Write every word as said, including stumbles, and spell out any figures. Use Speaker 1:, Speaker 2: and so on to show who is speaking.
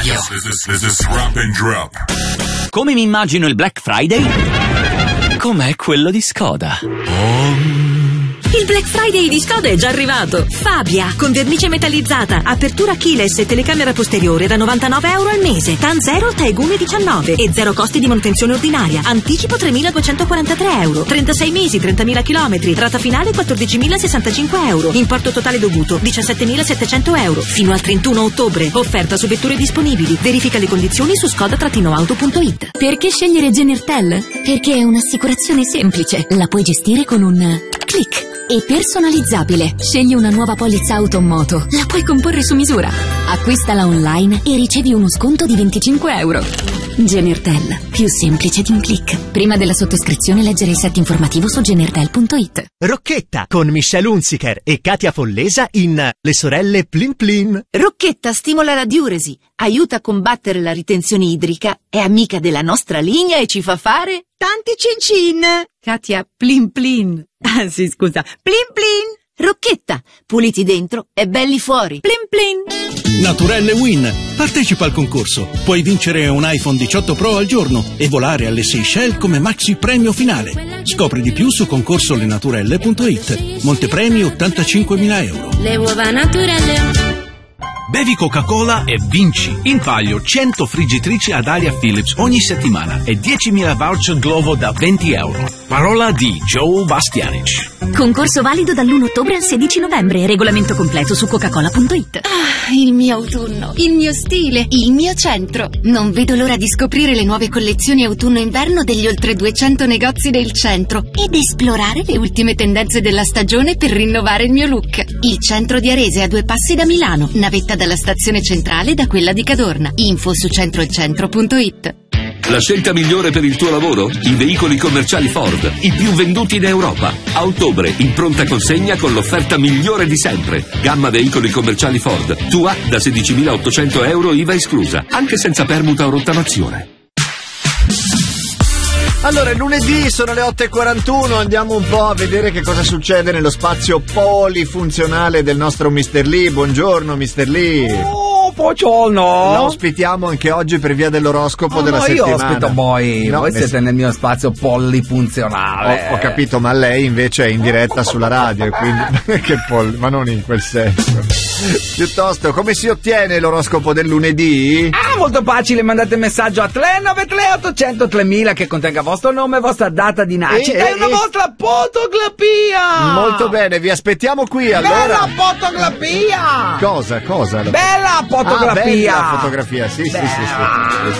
Speaker 1: Radio.
Speaker 2: This is, this is Drop and Drop.
Speaker 3: Come mi immagino il Black Friday? Com'è quello di Skoda?
Speaker 4: Il Black Friday di Skoda è già arrivato. Fabia, con vernice metallizzata, apertura keyless e telecamera posteriore da novantanove euro al mese. TAN zero, Taigume diciannove e zero costi di manutenzione ordinaria. Anticipo tremiladuecentoquarantatré euro. trentasei mesi, trentamila chilometri. Rata finale quattordicimilasessantacinque euro. Importo totale dovuto diciassettemilasettecento euro. Fino al trentuno ottobre. Offerta su vetture disponibili. Verifica le condizioni su skoda auto punto it.
Speaker 5: Perché scegliere Genertel? Perché è un'assicurazione semplice. La puoi gestire con un click. E personalizzabile. Scegli una nuova polizza auto o moto. La puoi comporre su misura. Acquistala online e ricevi uno sconto di venticinque euro. Genertel, più semplice di un click. Prima della sottoscrizione leggere il set informativo su genertel punto it.
Speaker 6: Rocchetta con Michelle Hunziker e Katia Follesa in Le sorelle Plin Plin.
Speaker 7: Rocchetta stimola la diuresi, aiuta a combattere la ritenzione idrica, è amica della nostra linea e ci fa fare tanti cin-cin. Katia, plin plin. Ah sì, scusa, plin plin. Rocchetta, puliti dentro e belli fuori. Plin plin.
Speaker 8: Naturelle Win. Partecipa al concorso. Puoi vincere un iPhone diciotto Pro al giorno e volare alle Seychelles come maxi premio finale. Scopri di più su concorso le naturelle punto it. Montepremi ottantacinquemila euro.
Speaker 5: Le uova naturelle.
Speaker 9: Bevi Coca-Cola e vinci. In palio cento friggitrici ad aria Philips ogni settimana e diecimila voucher Glovo da venti euro. Parola di Joe Bastianic.
Speaker 5: Concorso valido dall'primo ottobre al sedici novembre. Regolamento completo su coca cola punto it.
Speaker 10: Ah, il mio autunno, il mio stile, il mio centro. Non vedo l'ora di scoprire le nuove collezioni autunno-inverno degli oltre duecento negozi del centro ed esplorare le ultime tendenze della stagione per rinnovare il mio look. Il centro di Arese, a due passi da Milano, navetta dalla stazione centrale e da quella di Cadorna. Info su centroilcentro punto it.
Speaker 11: La scelta migliore per il tuo lavoro? I veicoli commerciali Ford, i più venduti in Europa. A ottobre, in pronta consegna con l'offerta migliore di sempre. Gamma veicoli commerciali Ford, tua da sedicimilaottocento euro I V A esclusa, anche senza permuta o rottamazione.
Speaker 12: Allora, è lunedì, sono le otto e quarantuno, andiamo un po' a vedere che cosa succede nello spazio polifunzionale del nostro mister Lee. Buongiorno mister Lee.
Speaker 13: Oh, buongiorno.
Speaker 12: Lo ospitiamo anche oggi per via dell'oroscopo
Speaker 13: oh,
Speaker 12: della
Speaker 13: no,
Speaker 12: settimana.
Speaker 13: Io ospito voi,
Speaker 12: no,
Speaker 13: voi
Speaker 12: ne...
Speaker 13: siete nel mio spazio polifunzionale.
Speaker 12: Ho, ho capito, ma lei invece è in diretta sulla radio, e quindi che pol... ma non in quel senso. Piuttosto, come si ottiene l'oroscopo del lunedì?
Speaker 13: Ah, molto facile, mandate messaggio a tre nove tre ottocento tremila che contenga vostro nome, vostra data di nascita e, e, e una e... vostra fotografia.
Speaker 12: Molto bene, vi aspettiamo qui allora.
Speaker 13: Bella fotografia!
Speaker 12: Cosa, cosa?
Speaker 13: Bella fotografia!
Speaker 12: Ah, bella fotografia, sì, bella. sì, sì, sì.